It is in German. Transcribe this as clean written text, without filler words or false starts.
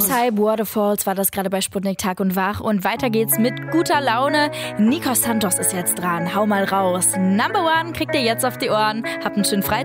Type Waterfalls war das gerade bei Sputnik Tag und Wach. Und weiter geht's mit guter Laune. Nico Santos ist jetzt dran. Hau mal raus. Number One kriegt ihr jetzt auf die Ohren. Habt einen schönen Freitag.